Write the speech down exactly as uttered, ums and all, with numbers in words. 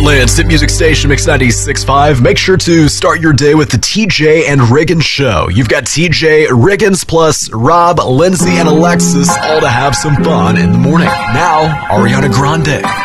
Portland's hit music station, Mix ninety-six point five. Make sure to start your day with the T J and Riggins Show. You've got T J, Riggins, plus Rob, Lindsay, and Alexis, all to have some fun in the morning. Now, Ariana Grande.